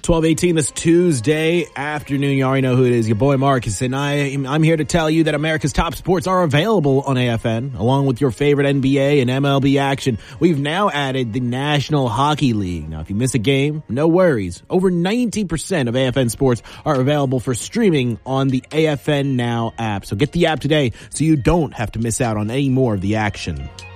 12:18 this Tuesday afternoon. You already know who it is. Your boy Marcus, and I'm here to tell you that America's top sports are available on AFN, along with your favorite NBA and MLB action. We've now added the National Hockey League. Now, if you miss a game, no worries. Over 90% of AFN sports are available for streaming on the AFN Now app. So get the app today so you don't have to miss out on any more of the action.